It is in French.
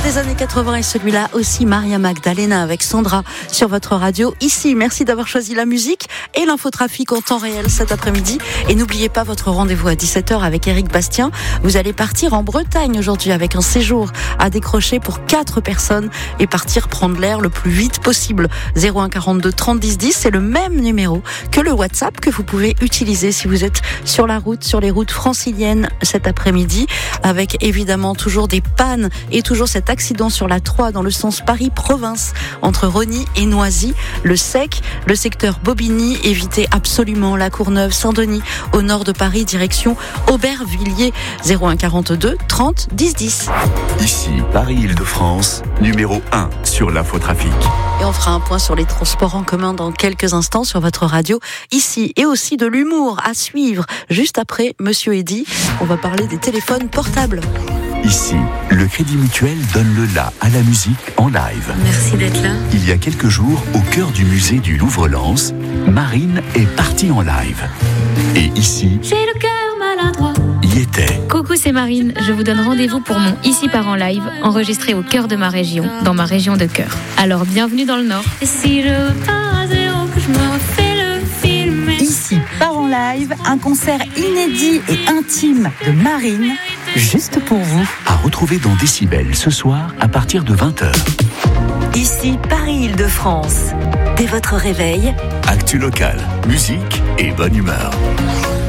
des années 80 et celui-là aussi, Maria Magdalena avec Sandra sur votre radio. Ici, merci d'avoir choisi la musique et l'infotrafic en temps réel cet après-midi. Et n'oubliez pas votre rendez-vous à 17h avec Éric Bastien. Vous allez partir en Bretagne aujourd'hui avec un séjour à décrocher pour 4 personnes et partir prendre l'air le plus vite possible. 01 42 30 10 10, c'est le même numéro que le WhatsApp que vous pouvez utiliser si vous êtes sur la route, sur les routes franciliennes cet après-midi, avec évidemment toujours des pannes et toujours cet accident sur la 3 dans le sens Paris-Province entre Rosny et Noisy. Le sec, le secteur Bobigny, évitez absolument la Courneuve, Saint-Denis au nord de Paris, direction Aubervilliers. 01 42 30 10 10. Ici Paris-Île-de-France, numéro 1 sur l'infotrafic. Et on fera un point sur les transports en commun dans quelques instants sur votre radio ici, et aussi de l'humour à suivre juste après Monsieur Eddy. On va parler des téléphones portables. Ici, le Crédit Mutuel donne le la à la musique en live. Merci d'être là. Il y a quelques jours, au cœur du musée du Louvre-Lens, Marine est partie en live. Et ici, J'ai le cœur maladroit. y était. Coucou, c'est Marine. Je vous donne rendez-vous pour mon Ici part en live, enregistré au cœur de ma région, dans ma région de cœur. Alors, bienvenue dans le Nord. Et si je pars à zéro, que je me refais le film. Ici part en live, un concert inédit et intime de Marine, juste pour vous. À retrouver dans Décibel ce soir à partir de 20h. Ici Paris-Île-de-France. Dès votre réveil, Actu local, musique et bonne humeur.